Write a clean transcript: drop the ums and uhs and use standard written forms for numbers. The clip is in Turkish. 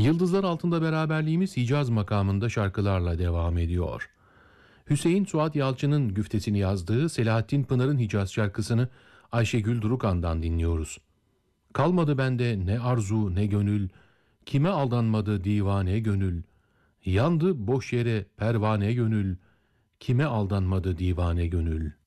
Yıldızlar altında beraberliğimiz Hicaz makamında şarkılarla devam ediyor. Hüseyin Suat Yalçın'ın güftesini yazdığı Selahattin Pınar'ın Hicaz şarkısını Ayşegül Durukan'dan dinliyoruz. Kalmadı bende ne arzu ne gönül, kime aldanmadı divane gönül, yandı boş yere pervane gönül, kime aldanmadı divane gönül.